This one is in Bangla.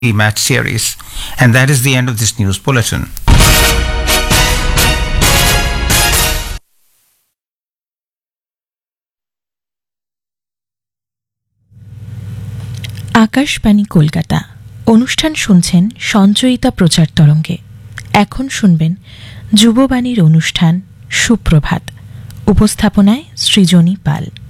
match series. And that is the end of this news bulletin. Akashvani Kolkata অনুষ্ঠান শুনছেন সঞ্চয়িতা প্রচার তরঙ্গে। এখন শুনবেন যুববাণীর অনুষ্ঠান সুপ্রভাত। উপস্থাপনায় সৃজনী পাল।